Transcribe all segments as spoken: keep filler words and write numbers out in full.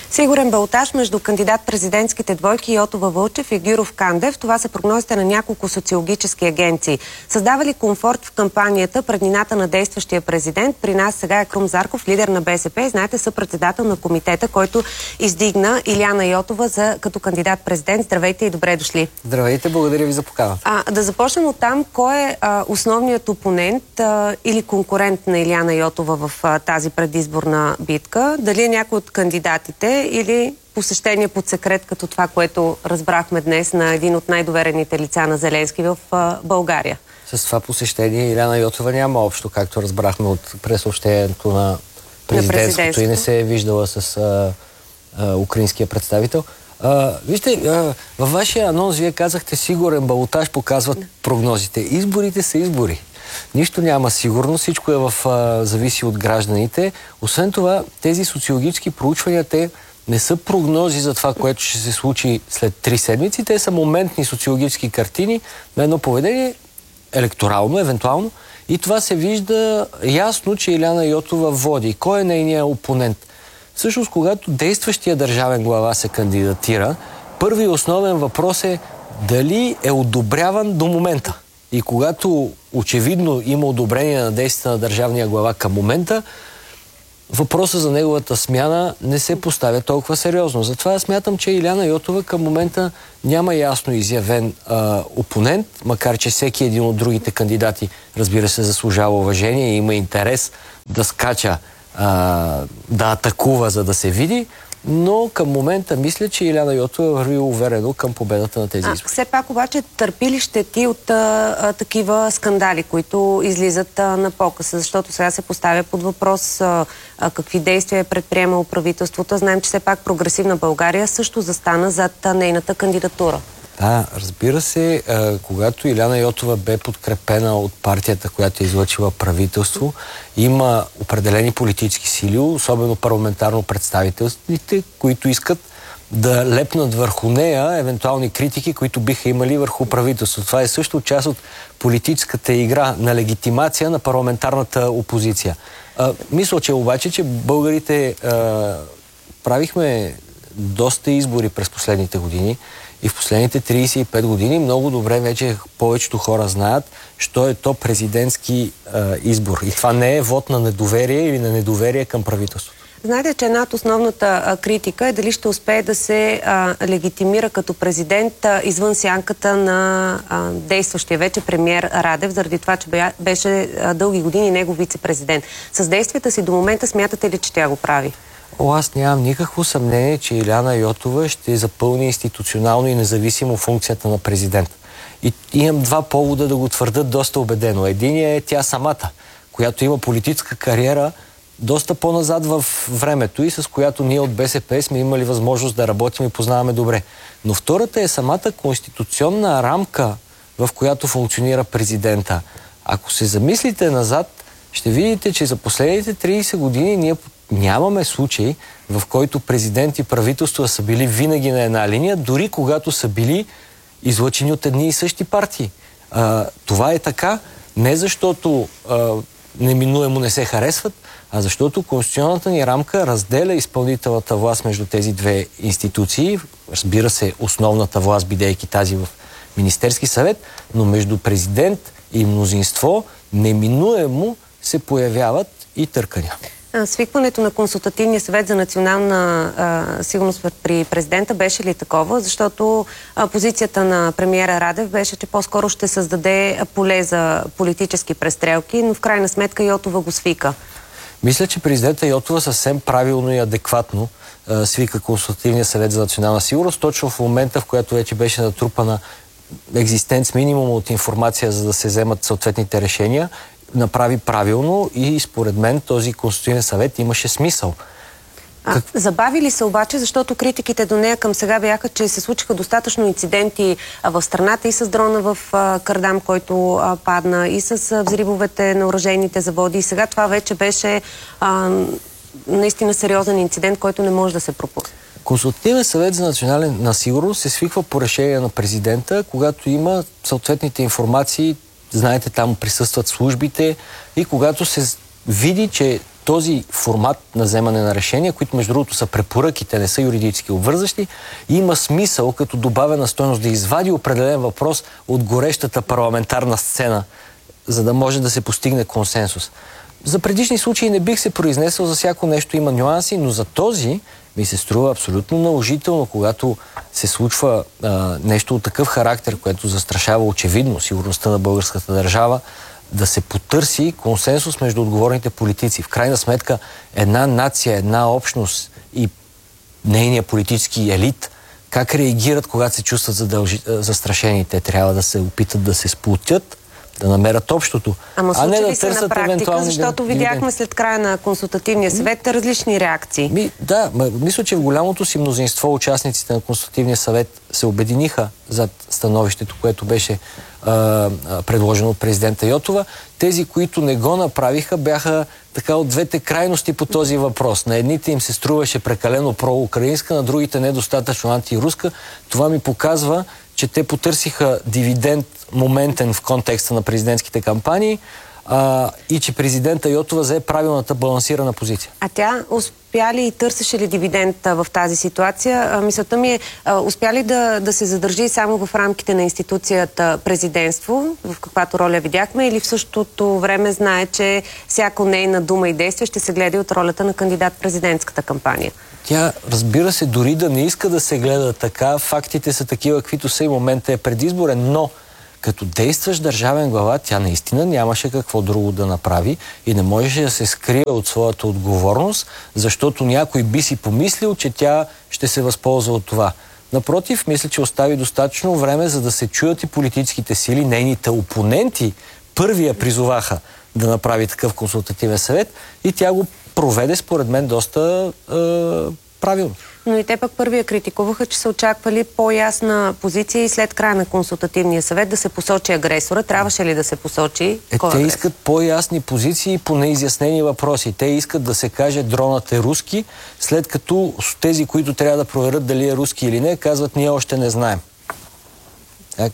Сигурен балотаж между кандидат-президентските двойки Йотова Вълчев и Гюров Кандев. Това са прогнозите на няколко социологически агенции. Създава ли комфорт в кампанията преднината на действащия президент? При нас сега е Крум Зарков, лидер на БСП и, знаете, съпредседател на комитета, който издигна Илияна Йотова за, като кандидат-президент. Здравейте и добре дошли. Здравейте, благодаря ви за покана. А, да започнем от там. Кой е а, основният опонент а, или конкурент на Илияна Йотова в а, тази предизборна битка? Дали е някой от кандидатите или посещение под секрет, като това, което разбрахме днес на един от най-доверените лица на Зеленски в а, България? С това посещение Илияна Йотова няма общо, както разбрахме от пресъобщението на президентското, и не се е виждала с а, а, украинския представител. А, вижте, а, във вашия анонс вие казахте сигурен балотаж, показват прогнозите. Изборите са избори. Нищо няма сигурно, всичко е в а, зависи от гражданите. Освен това, тези социологически проучвания, те не са прогнози за това, което ще се случи след три седмици. Те са моментни социологически картини на едно поведение, електорално, евентуално. И това се вижда ясно, че Илияна Йотова води. Кой е нейният опонент? Всъщност, когато действащия държавен глава се кандидатира, първи основен въпрос е дали е одобряван до момента. И когато очевидно има одобрение на действията на държавния глава към момента, въпросът за неговата смяна не се поставя толкова сериозно. Затова смятам, че Илияна Йотова към момента няма ясно изявен а, опонент, макар че всеки един от другите кандидати, разбира се, заслужава уважение и има интерес да скача, а, да атакува, за да се види. Но към момента мисля, че Илияна Йотова върви уверено към победата на тези избори. Все пак обаче търпи ли щети от а, а, такива скандали, които излизат а, на показ? Защото сега се поставя под въпрос а, а, какви действия е предприемало правителството. Знаем, че все пак Прогресивна България също застана зад а, нейната кандидатура. Да, разбира се, а, когато Илияна Йотова бе подкрепена от партията, която е излъчила правителство, има определени политически сили, особено парламентарно представителствите, които искат да лепнат върху нея евентуални критики, които биха имали върху правителство. Това е също част от политическата игра на легитимация на парламентарната опозиция. А, мисля, че обаче, че българите а, правихме доста избори през последните години. И в последните трийсет и пет години много добре вече повечето хора знаят, що е то президентски а, избор. И това не е вод на недоверие или на недоверие към правителството. Знаете, че една от основната а, критика е дали ще успее да се а, легитимира като президент а, извън сянката на а, действащия вече премиер Радев, заради това, че бе, беше а, дълги години негов вице-президент. С действията си до момента смятате ли, че тя го прави? О, аз нямам никакво съмнение, че Илияна Йотова ще запълни институционално и независимо функцията на президент. И имам два повода да го твърдят доста убедено. Единият е тя самата, която има политическа кариера доста по-назад в времето и с която ние от БСП сме имали възможност да работим и познаваме добре. Но втората е самата конституционна рамка, в която функционира президента. Ако се замислите назад, ще видите, че за последните трийсет години ние нямаме случай, в който президент и правителство са били винаги на една линия, дори когато са били излъчени от едни и същи партии. А, това е така не защото а, неминуемо не се харесват, а защото конституционната ни рамка разделя изпълнителната власт между тези две институции. Разбира се, основната власт, бидейки тази в Министерски съвет, но между президент и мнозинство неминуемо се появяват и търкания. Свикването на Консултативния съвет за национална а, сигурност при президента беше ли такова? Защото а, позицията на премиера Радев беше, че по-скоро ще създаде поле за политически престрелки, но в крайна сметка Йотова го свика. Мисля, че президента Йотова съвсем правилно и адекватно а, свика Консултативния съвет за национална сигурност, точно в момента, в който вече беше натрупана екзистенц минимум от информация, за да се вземат съответните решения. Направи правилно и според мен този Конституционен съвет имаше смисъл. А, как... Забави ли се обаче, защото критиките до нея към сега бяха, че се случиха достатъчно инциденти в страната и с дрона в а, Кардам, който а, падна, и с а, взривовете на оръжейните заводи. И сега това вече беше а, наистина сериозен инцидент, който не може да се пропусне. Консултативен съвет за национална сигурност се свиква по решение на президента, когато има съответните информации. Знаете, там присъстват службите и когато се види, че този формат на вземане на решения, които между другото са препоръки, те не са юридически обвързащи, има смисъл като добавена стойност да извади определен въпрос от горещата парламентарна сцена, за да може да се постигне консенсус. За предишни случаи не бих се произнесъл, за всяко нещо има нюанси, но за този ми се струва абсолютно наложително, когато се случва а, нещо от такъв характер, което застрашава очевидно сигурността на българската държава, да се потърси консенсус между отговорните политици. В крайна сметка една нация, една общност и нейния политически елит как реагират, когато се чувстват задължи... застрашени. Те трябва да се опитат да се сплотят, да намерят общото. Ама а не да се на практика, защото видяхме след края на консултативния съвет различни реакции. Ми, да, мисля, че в голямото си мнозинство участниците на консултативния съвет се обединиха зад становището, което беше а, предложено от президента Йотова. Тези, които не го направиха, бяха така от двете крайности по този въпрос. На едните им се струваше прекалено проукраинска, на другите недостатъчно антируска. Това ми показва, че те потърсиха дивиденд моментен в контекста на президентските кампании а, и че президента Йотова взе правилната балансирана позиция. А тя успя ли и търсеше ли дивиденд в тази ситуация? А, мисълта ми е, а, успя ли да, да се задържи само в рамките на институцията президентство, в каквато роля видяхме, или в същото време знае, че всяко нейна дума и действие ще се гледа от ролята на кандидат в президентската кампания? Тя, разбира се, дори да не иска да се гледа така, фактите са такива, каквито са и момента е предизборен, но като действащ държавен глава, тя наистина нямаше какво друго да направи и не можеше да се скрие от своята отговорност, защото някой би си помислил, че тя ще се възползва от това. Напротив, мисля, че остави достатъчно време, за да се чуят и политическите сили. Нейните опоненти първия призоваха да направи такъв консултативен съвет и тя го проведе, според мен, доста е, правилно. Но и те пък първия критикуваха, че са очаквали по-ясна позиция и след края на консултативния съвет да се посочи агресора. Трябваше ли да се посочи е, кой те агресор? искат по-ясни позиции по неизяснени въпроси. Те искат да се каже дронът е руски, след като тези, които трябва да проверят дали е руски или не, казват ние още не знаем. Так.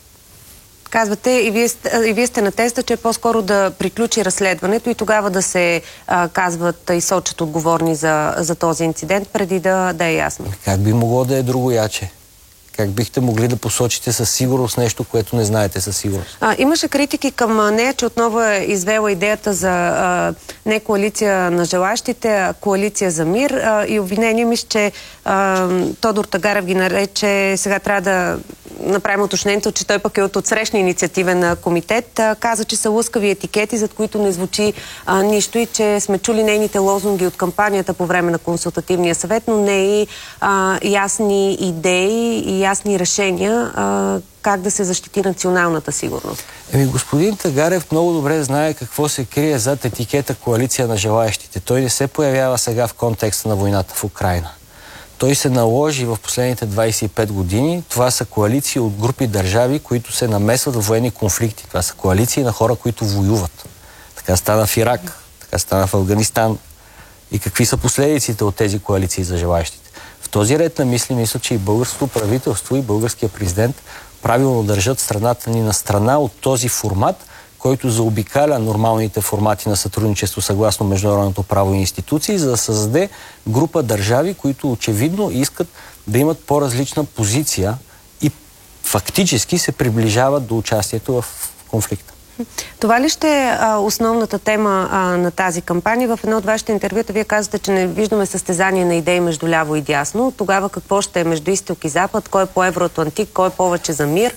Казвате, и вие, и вие сте на теста, че е по-скоро да приключи разследването и тогава да се а, казват и сочат отговорни за, за този инцидент, преди да, да е ясно. Как би могло да е друго яче? Как бихте могли да посочите със сигурност нещо, което не знаете със сигурност? А, имаше критики към нея, че отново е извела идеята за а, не коалиция на желащите, а коалиция за мир. А, и обвинение мисля, че а, Тодор Тагарев ги нарече, сега трябва да направим уточнението, че той пък е от отсрещния инициативен комитет. А, каза, че са лъскави етикети, зад които не звучи а, нищо и че сме чули нейните лозунги от кампанията по време на консултативния съвет, но не и а, ясни идеи и ясни решения а, как да се защити националната сигурност. Еми, господин Тагарев много добре знае какво се крие зад етикета коалиция на желаещите. Той не се появява сега в контекста на войната в Украйна. Той се наложи в последните двадесет и пет години. Това са коалиции от групи държави, които се намесват в военни конфликти. Това са коалиции на хора, които воюват. Така стана в Ирак, така стана в Афганистан. И какви са последиците от тези коалиции за желаещите? В този ред на мисли, мисля, че и българското правителство и българския президент правилно държат страната ни на страна от този формат, който заобикаля нормалните формати на сътрудничество съгласно международното право и институции, за да създаде група държави, които очевидно искат да имат по-различна позиция и фактически се приближават до участието в конфликта. Това ли ще е а, основната тема а, на тази кампания? В едно от вашите интервюта вие казвате, че не виждаме състезание на идеи между ляво и дясно. Тогава какво ще е между изток и запад? Кой е по-евроатлантик? Кой е повече за мир?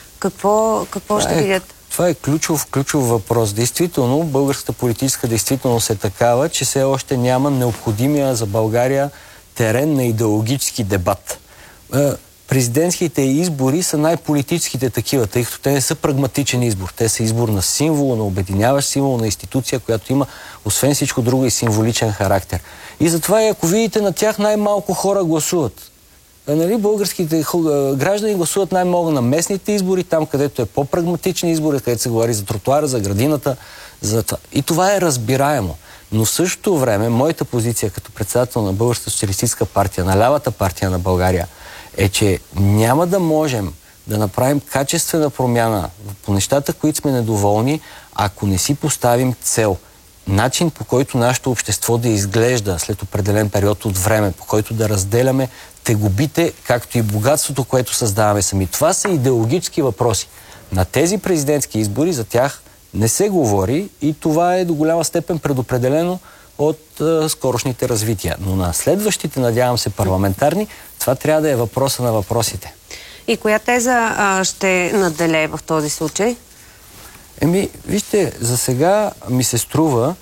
Какво, какво ще е, видят? Това е ключов, ключов въпрос. Действително, българската политическа действителност е такава, че все още няма необходимия за България терен на идеологически дебат. Президентските избори са най-политическите такива, тъй като те не са прагматичен избор. Те са избор на символ, на обединяващ символ, на институция, която има, освен всичко друго, и символичен характер. И затова, ако видите, на тях най-малко хора гласуват. Нали, българските граждани гласуват най-много на местните избори, там където е по-прагматичен избор, където се говори за тротуара, за градината. За това. И това е разбираемо. Но в същото време, моята позиция като председател на Българската социалистическа партия, на лявата партия на България, е, че няма да можем да направим качествена промяна по нещата, които сме недоволни, ако не си поставим цел. начин, по който нашето общество да изглежда след определен период от време, по който да разделяме тегубите, както и богатството, което създаваме сами. Това са идеологически въпроси. На тези президентски избори за тях не се говори и това е до голяма степен предопределено от а, скорошните развития. Но на следващите, надявам се, парламентарни, това трябва да е въпроса на въпросите. И коя теза а, ще надделее в този случай? Еми, вижте, за сега ми се струва,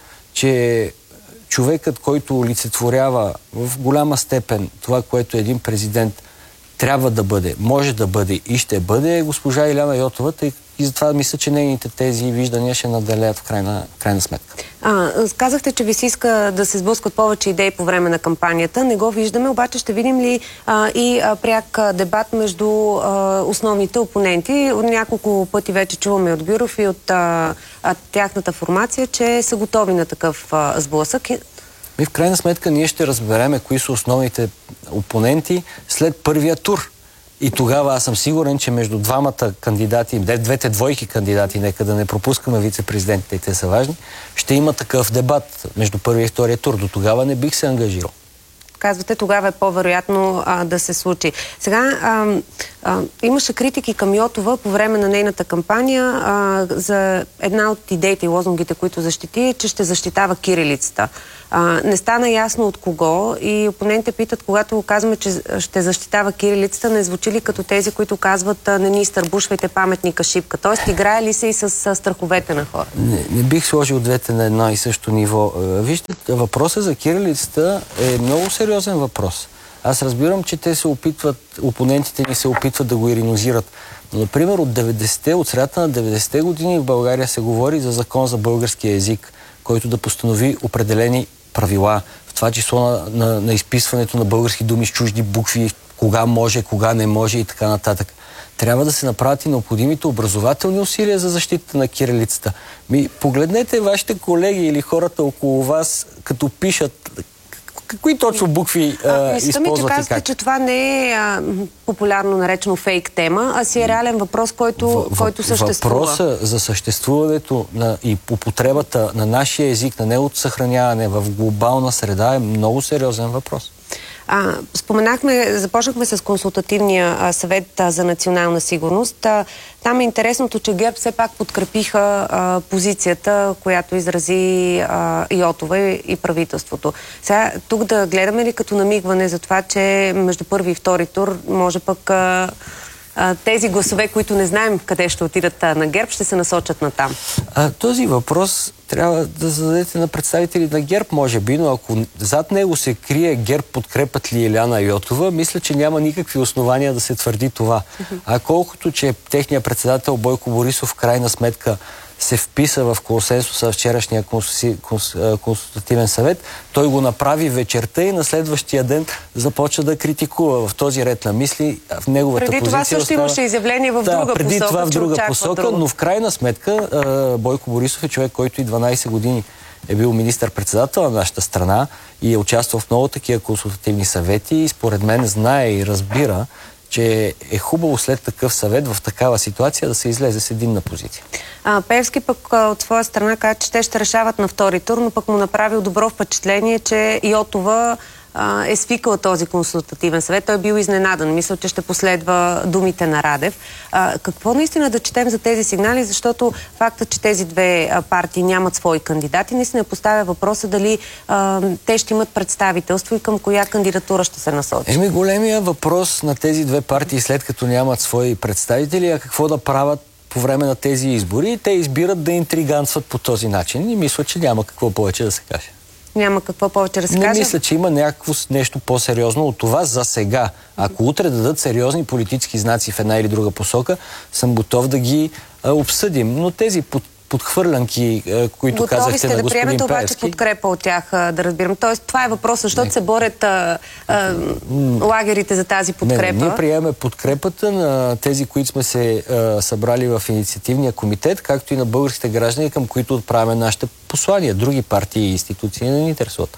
че човекът, който олицетворява в голяма степен това, което един президент трябва да бъде, може да бъде и ще бъде, е госпожа Илияна Йотова, тъй и затова мисля, че нейните тези и виждания ще надделеят в крайна, крайна сметка. А, казахте, че ви се иска да се сблъскват повече идеи по време на кампанията. Не го виждаме, обаче ще видим ли а, и а, пряк дебат между а, основните опоненти. Няколко пъти вече чуваме от Гюров и от а, а, тяхната формация, че са готови на такъв а, сблъсък. И в крайна сметка ние ще разбереме кои са основните опоненти след първия тур. И тогава аз съм сигурен, че между двамата кандидати, двете двойки кандидати, нека да не пропускаме вице-президентите, и те са важни, ще има такъв дебат между първия и втория тур. До тогава не бих се ангажирал. Казвате, тогава е по-вероятно да се случи. Сега а, а, имаше критики към Йотова по време на нейната кампания а, за една от идеите и лозунгите, които защити, че ще защитава кирилицата. А, не стана ясно от кого и опонентите питат, когато казваме, че ще защитава кирилицата, не звучи ли като тези, които казват не ни изтърбушвайте паметника шипка. Тоест, играе ли се и с, с страховете на хора? Не, не бих сложил двете на едно и също ниво. Вижте, въпросът за кирилицата е много сериозен въпрос. Аз разбирам, че те се опитват, опонентите ни се опитват да го иринозират. Но, например, от деветдесетте, от средата на деветдесетте години в България се говори за закон за българския език, който да постанови определени правила, в това число на, на, на изписването на български думи с чужди букви, кога може, кога не може и така нататък. Трябва да се направят и необходимите образователни усилия за защита на кирилицата. Ми, погледнете вашите колеги или хората около вас, като пишат, какви точно букви а, използват ми, че и казвате, как? че това не е а, популярно наречено фейк тема, а си е реален въпрос, който, в, който съществува. Въпроса за съществуването на, и употребата на нашия език, на неговото съхраняване в глобална среда е много сериозен въпрос. А, споменахме, започнахме с консултативния а, съвет а, за национална сигурност. А, там е интересното, че ГЕРБ все пак подкрепиха а, позицията, която изрази а, Йотова и, и правителството. Сега тук да гледаме ли като намигване за това, че между първи и втори тур може пък а, а, тези гласове, които не знаем къде ще отидат а, на ГЕРБ, ще се насочат на там? А, този въпрос трябва да зададете на представители на ГЕРБ, може би, но ако зад него се крие ГЕРБ подкрепят ли Илияна Йотова, мисля, че няма никакви основания да се твърди това. А колкото, че техният председател Бойко Борисов в крайна сметка се вписа в консенсуса в вчерашния консултативен съвет, той го направи вечерта и на следващия ден започва да критикува в този ред на мисли. В неговата преди позиция това също остава... имаше изявление в да, друга преди посока, това в друга посока, друго. Но в крайна сметка Бойко Борисов е човек, който и дванайсет години е бил министър-председател на нашата страна и е участвал в много такива консултативни съвети и според мен знае и разбира, че е хубаво след такъв съвет в такава ситуация да се излезе с единна позиция. А, Пеевски пък а, от своя страна каза, че те ще решават на втори тур, но пък му направил добро впечатление, че Йотова а, е свикала този консултативен съвет. Той е бил изненадан. Мисля, че ще последва думите на Радев. А, какво наистина да четем за тези сигнали, защото фактът, че тези две а, партии нямат свои кандидати, наистина поставя въпроса дали а, те ще имат представителство и към коя кандидатура ще се насочи. Еми, големия въпрос на тези две партии, след като нямат свои представители, а какво да правят по време на тези избори. Те избират да интриганстват по този начин и мисля, че няма какво повече да се каже. Няма какво повече да се Не каже? мисля, че има някакво нещо по-сериозно от това за сега. Ако утре дадат сериозни политически знаци в една или друга посока, съм готов да ги а, обсъдим. Но тези под, подхвърлянки, а, които готови казахте на господин Пеевски... Готови сте да приемете обаче подкрепа от тях, а, да разбирам. Тоест, това е въпрос, защото не. се борят а, а, лагерите за тази подкрепа. Не, ние приемаме подкрепата на тези, които сме се а, събрали в инициативния комитет, както и на българските граждани, към които отправяме нашите послания. Други партии и институции не ни интересуват.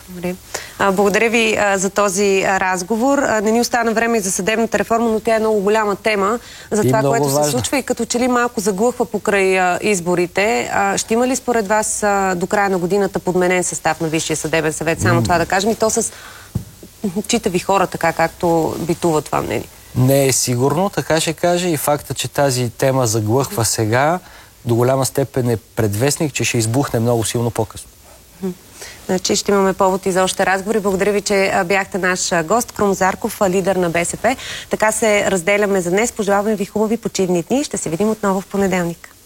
Добре. Благодаря ви за този разговор. Не ни остана време и за съдебната реформа, но тя е много голяма тема за това, което се случва и като че ли малко заглъхва покрай изборите. Ще има ли според вас до края на годината подменен състав на Висшия съдебен съвет? Само това да кажем, и то с читави хора, така както битува това мнение. Не е сигурно, така ще кажа, и факта, че тази тема заглъхва сега, до голяма степен е предвестник, че ще избухне много силно по-късно. Значи ще имаме повод и за още разговори. Благодаря ви, че бяхте наш гост. Крум Зарков, лидер на БСП. Така се разделяме за днес. Пожелаваме ви хубави почивни дни. Ще се видим отново в понеделник.